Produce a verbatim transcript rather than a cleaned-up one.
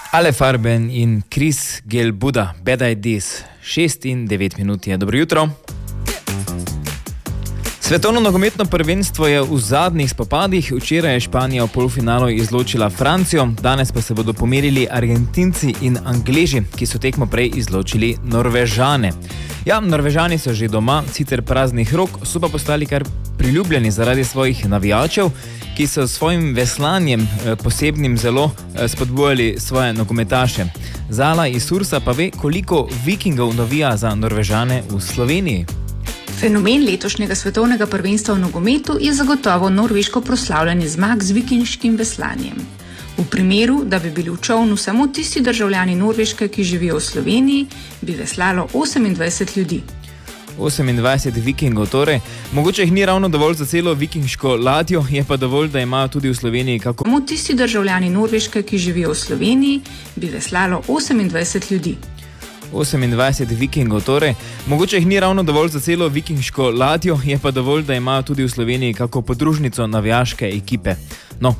Ale Farben in Chris Gelbuda, Bad Ideas, šest in devet minut je. Dobro jutro. Svetovno nogometno prvenstvo je v zadnjih spopadih. Včeraj je Španija v polfinalu izločila Francijo, danes pa se bodo pomerili Argentinci in Angleži, ki so tekmo prej izločili Norvežane. Ja, Norvežani so že doma, sicer praznih rok, so pa postali kar priljubljeni zaradi svojih navijačev, ki so s svojim veslanjem posebnim zelo spodbujali svoje nogometaše. Zala iz Sursa pa ve, koliko vikingov navija za Norvežane v Sloveniji. Fenomen letošnjega svetovnega prvenstva v nogometu je zagotovo norveško proslavljanje zmag z vikinškim veslanjem. V primeru, da bi bili v čolnu samo tisti državljani Norveške, ki živijo v Sloveniji, bi veslalo osemindvajset ljudi. osemindvajset vikingov torej, mogoče jih ni ravno dovolj za celo vikingško ladjo, je pa dovolj, da imajo tudi v Sloveniji kako... Samo tisti državljani Norveške, ki živijo v Sloveniji, bi veslalo osemindvajset ljudi. osemindvajset vikingov torej, mogoče jih ni ravno dovolj za celo vikingško ladjo, je pa dovolj, da imajo tudi v Sloveniji kako podružnico navijaške ekipe. No,